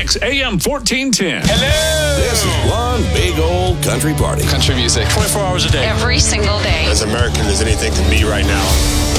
Kicks AM 1410. Hello! This is one big old country party. Country music. 24 hours a day. Every single day. As American as anything to me right now.